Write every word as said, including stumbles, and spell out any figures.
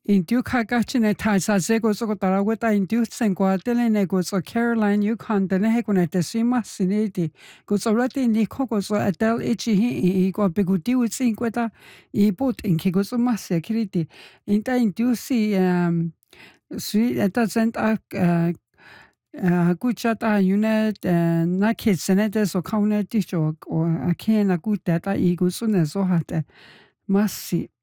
Intiu kakachine taisa sego soko taraweta intiu senkwa tele nego so Caroline Yukon tene hekune te sima siniti go so rati ni koko so Adele ichi hi i go biguti utsi kweta I bot in kigo so masse kriti inta intiu si um sui eta sent a kuchata unit na kitsenete so kaune ticho o akena kutata I go sune so hate masi